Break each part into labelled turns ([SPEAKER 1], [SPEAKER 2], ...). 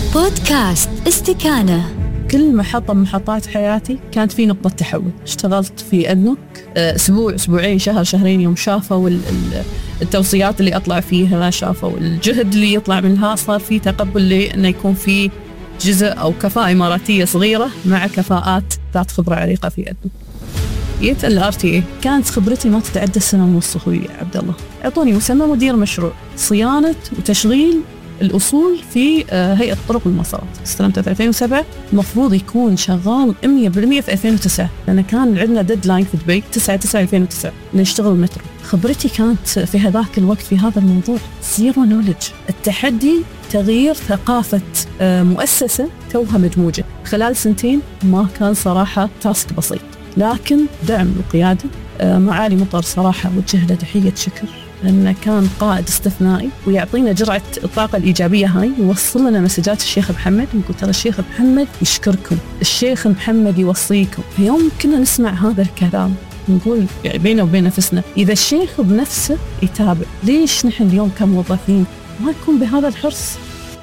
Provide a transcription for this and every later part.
[SPEAKER 1] بودكاست استكانة.
[SPEAKER 2] كل محطة من محطات حياتي كانت في نقطة تحول. اشتغلت في أدنوك أسبوع أسبوعين شهر شهرين، يوم شافوا التوصيات اللي أطلع فيها، شافوا الجهد اللي يطلع منها، صار في تقبل لي أنه يكون في جزء أو كفاءة إماراتية صغيرة مع كفاءات ذات خبرة عريقة في أدنوك. جيت الRTA، كانت خبرتي ما تتعدى سنة ونص. أخوي عبد الله أعطوني مسمى مدير مشروع صيانة وتشغيل الأصول في هيئة طرق المواصلات. استلمته في 2007، المفروض يكون شغال 100% في 2009، لأن كان عندنا ديدلاين في دبي 9/9/2009 نشتغل مترو. خبرتي كانت في هذاك الوقت في هذا الموضوع زيرو نولج. التحدي تغيير ثقافة مؤسسة توها مدموجة خلال سنتين ما كان صراحة تاسك بسيط، لكن دعم وقيادة. معالي مطر صراحة وجه له تحية شكر، لأنه كان قائد استثنائي ويعطينا جرعة الطاقة الإيجابية هاي، ويوصل لنا مسجات الشيخ محمد ويقول ترى الشيخ محمد يشكركم، الشيخ محمد يوصيكم. في يوم كنا نسمع هذا الكلام نقول يعني بينه وبين نفسنا، إذا الشيخ بنفسه يتابع، ليش نحن اليوم كموظفين ما نكون بهذا الحرص؟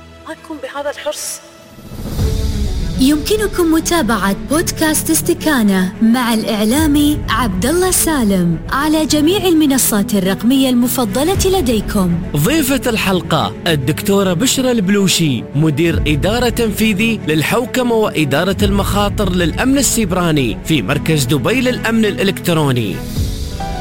[SPEAKER 1] يمكنكم متابعة بودكاست استكانة مع الإعلامي عبد الله سالم على جميع المنصات الرقمية المفضلة لديكم.
[SPEAKER 3] ضيفة الحلقة الدكتورة بشرى البلوشي، مدير إدارة تنفيذي للحوكمة وإدارة المخاطر للأمن السيبراني في مركز دبي للأمن الإلكتروني.